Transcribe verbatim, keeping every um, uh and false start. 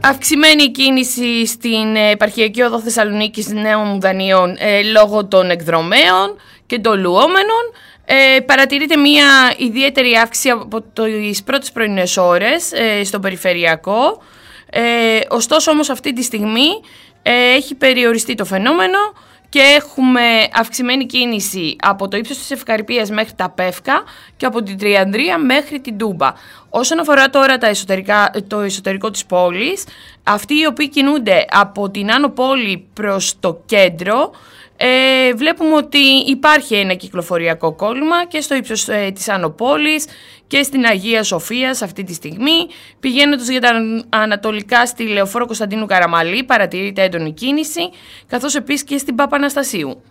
Αυξημένη κίνηση στην επαρχιακή οδό Θεσσαλονίκης Νέων Μουδανίων ε, λόγω των εκδρομέων και των λουόμενων. Ε, παρατηρείται μια ιδιαίτερη αύξηση από τις πρώτες πρωινές ώρες ε, στο περιφερειακό. Ε, ωστόσο όμως αυτή τη στιγμή ε, έχει περιοριστεί το φαινόμενο και έχουμε αυξημένη κίνηση από το ύψος της Ευκαρπίας μέχρι τα Πεύκα και από την Τριανδρία μέχρι την Τούμπα. Όσον αφορά τώρα τα εσωτερικά, το εσωτερικό της πόλης, αυτοί οι οποίοι κινούνται από την Άνω Πόλη προς το κέντρο, ε, βλέπουμε ότι υπάρχει ένα κυκλοφοριακό κόλλημα και στο ύψος ε, της Άνω Πόλης και στην Αγία Σοφίας αυτή τη στιγμή. Πηγαίνοντας για τα ανατολικά στη Λεωφόρο Κωνσταντίνου Καραμαλή παρατηρείται έντονη κίνηση, καθώς επίσης και στην Παπαναστασίου.